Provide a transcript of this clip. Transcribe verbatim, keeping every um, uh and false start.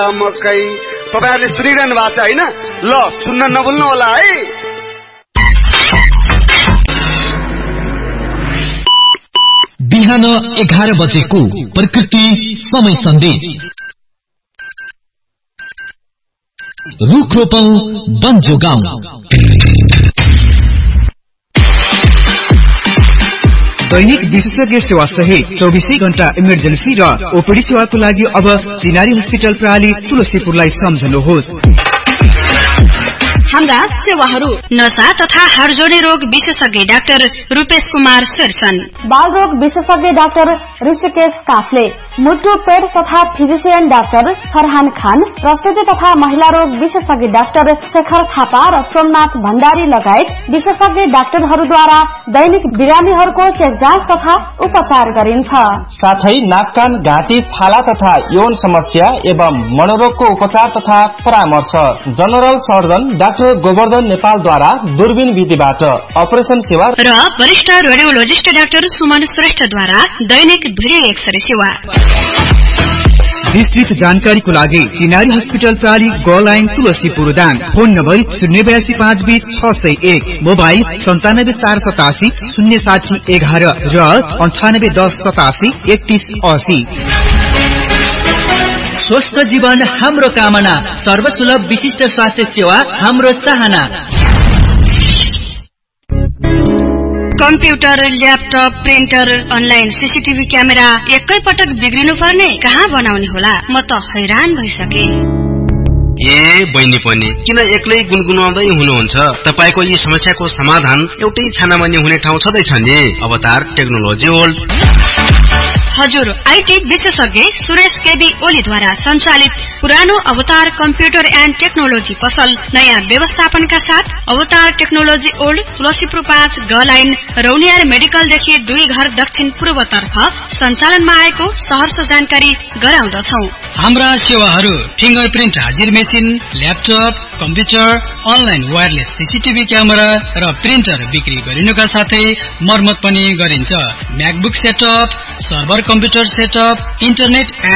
मकै तपाईहरुले सुनिरहनु भएको छ हैन? ल सुन्न नभुल्नु होला है। बिहान एघार बजेको प्रकृति समय सन्देश। रुख रोपौं वन जोगाउँ। दैनिक विशेषज्ञ सेवा सहित चौबीसै घण्टा इमर्जेन्सी र ओपीडी सेवाको लागि अब चिनारी हस्पिटल प्रणाली तुलसीपुरलाई सम्झनुहोस्। हाम्रा सेवाहरू नसा तथा हाड जोड्ने रोग विशेषज्ञ डाक्टर रूपेश कुमार शेरसन, बाल रोग विशेषज्ञ डाक्टर ऋषिकेश काफले, मुटु पेट तथा फिजिशियन डाक्टर फरहान खान, प्रसूति तथा महिला रोग विशेषज्ञ डाक्टर शेखर थापा र सोमनाथ भण्डारी लगायत विशेषज्ञ डाक्टरहरूद्वारा दैनिक बिरामीहरूको चेक जाँच तथा उपचार गरिन्छ। साथै नाक कान घाँटी छाला तथा यौन समस्या एवं मनोरोगको उपचार तथा परामर्श जनरल सर्जन डाक्टर गोवर्धन नेपालद्वारा दूरबीन विधिबाट अपरेसन सेवा र वरिष्ठ रेडियोलोजिस्ट डाक्टर सुमन श्रेष्ठद्वारा दैनिक भिडियो एक्सरे सेवा। विस्तृत जानकारीको लागि चिनारी हस्पिटल प्रणाली ग line Tulsipur Dang. Phone number शून्य बयासी पाँच बीस छ सय एक, मोबाइल सन्तानब्बे चार सतासी शून्य साठी एघार र अन्ठानब्बे दस सतासी एकतीस असी। स्वस्थ जीवन हाम्रो कामना, सर्वसुलभ विशिष्ट स्वास्थ्य सेवा हाम्रो चाहना। Computer, laptop, printer, online CCTV camera एकै पटक बिग्रिनु पर्ने, कहाँ बनाउने होला? म त हैरान भइसके। ए बहिनी पनि किन एक्लै गुनगुनाउँदै हुनुहुन्छ? तपाईको यी समस्याको समाधान एउटै छानामा नि हुने ठाउँ छँदैछ नि, अवतार टेक्नोलोजी वर्ल्ड। हजुर, आईटी विशेषज्ञ सुरेश केबी ओलीद्वारा सञ्चालित पुरानो अवतार कम्प्युटर एन्ड टेक्नोलोजी पसल नयाँ व्यवस्थापनका साथ अवतार टेक्नोलोजी ओल्ड तुलसीपुर पाँच ग लाइन रौनियार मेडिकलदेखि दुई घर दक्षिण पूर्वतर्फ सञ्चालनमा आएको सहर्ष जानकारी गराउँदछौ। हाम्रा सेवाहरू फिंगरप्रिन्ट हाजिर machine, laptop, computer, online wireless CCTV camera र प्रिन्टर बिक्री गरिनुका साथै मर्मत पनि गरिन्छ। MacBook setup, server computer setup, internet